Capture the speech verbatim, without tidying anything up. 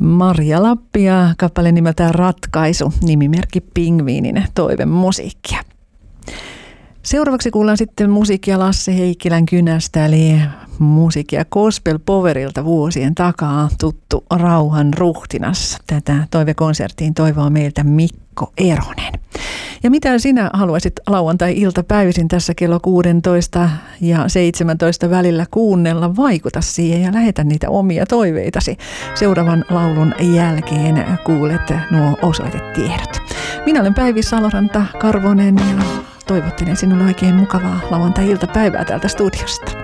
Marja Lappi ja kappale nimeltään Ratkaisu, nimimerkki Pingviinin toivemusiikkia. Seuraavaksi kuullaan sitten musiikkia Lasse Heikkilän kynästä, eli musiikkia Gospel Powerilta vuosien takaa tuttu Rauhan ruhtinas. Tätä toivekonserttiin toivoo meiltä Mikko Eronen. Ja mitä sinä haluaisit lauantai-iltapäivisin tässä kello kuusitoista ja seitsemäntoista välillä kuunnella? Vaikuta siihen ja lähetä niitä omia toiveitasi. Seuraavan laulun jälkeen kuulet nuo osoitetiedot. Minä olen Päivi Saloranta Karvonen ja toivottelen sinulle oikein mukavaa lauantai-iltapäivää täältä studiosta.